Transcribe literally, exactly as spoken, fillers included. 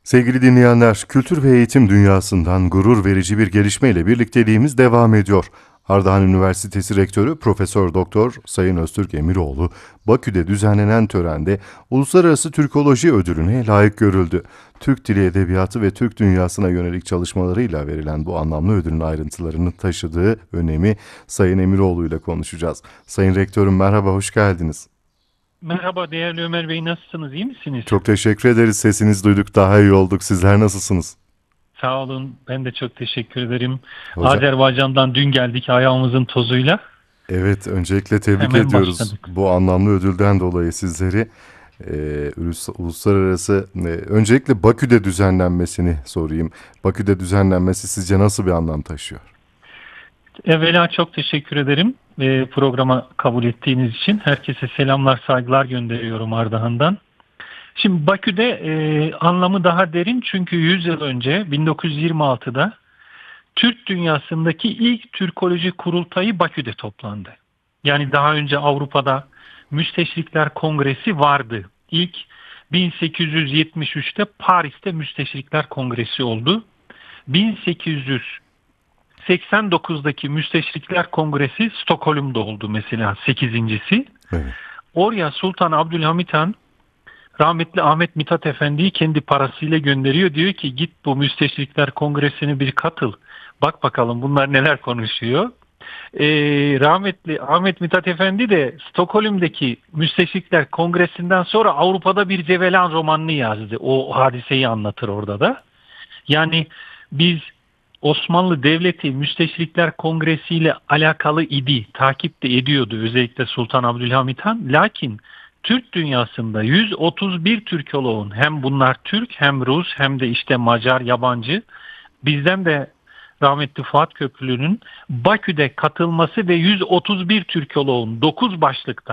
Sevgili dinleyenler, kültür ve eğitim dünyasından gurur verici bir gelişmeyle birlikteliğimiz devam ediyor. Ardahan Üniversitesi Rektörü Profesör Doktor Sayın Öztürk Emiroğlu, Bakü'de düzenlenen törende Uluslararası Türkoloji Ödülü'ne layık görüldü. Türk Dili Edebiyatı ve Türk dünyasına yönelik çalışmalarıyla verilen bu anlamlı ödülün ayrıntılarını taşıdığı önemi Sayın Emiroğlu ile konuşacağız. Sayın Rektörüm merhaba, hoş geldiniz. Merhaba değerli Ömer Bey, nasılsınız, iyi misiniz? Çok teşekkür ederiz. Sesinizi duyduk, daha iyi olduk. Sizler nasılsınız? Sağ olun, ben de çok teşekkür ederim. Hocam, Azerbaycan'dan dün geldik ayağımızın tozuyla. evet, öncelikle tebrik Hemen ediyoruz başladık. bu anlamlı ödülden dolayı sizleri. Ee, ulus- uluslararası, e, öncelikle Bakü'de düzenlenmesini sorayım. Bakü'de düzenlenmesi sizce nasıl bir anlam taşıyor? Evvela çok teşekkür ederim e, programa kabul ettiğiniz için. Herkese selamlar, saygılar gönderiyorum Ardahan'dan. Şimdi Bakü'de e, anlamı daha derin çünkü yüz yıl önce bin dokuz yüz yirmi altıda Türk dünyasındaki ilk Türkoloji kurultayı Bakü'de toplandı. Yani daha önce Avrupa'da Müsteşrikler Kongresi vardı. İlk bin sekiz yüz yetmiş üçte Paris'te Müsteşrikler Kongresi oldu. bin sekiz yüz seksen dokuzdaki Müsteşrikler Kongresi Stockholm'da oldu mesela sekizincisi. Evet. Oraya Sultan Abdülhamit Han rahmetli Ahmet Mithat Efendi'yi kendi parasıyla gönderiyor. Diyor ki git bu Müsteşrikler Kongresi'ne bir katıl. Bak bakalım bunlar neler konuşuyor. Ee, rahmetli Ahmet Mithat Efendi de Stockholm'daki Müsteşrikler Kongresi'nden sonra Avrupa'da bir Cevelan romanını yazdı. O hadiseyi anlatır orada da. Yani biz Osmanlı Devleti Müsteşrikler Kongresi ile alakalı idi, takip de ediyordu özellikle Sultan Abdülhamit Han. Lakin Türk dünyasında yüz otuz bir Türkoloğun, hem bunlar Türk hem Rus hem de işte Macar, yabancı, bizden de rahmetli Fuat Köprülü'nün Bakü'de katılması ve yüz otuz bir Türkoloğun dokuz başlıkta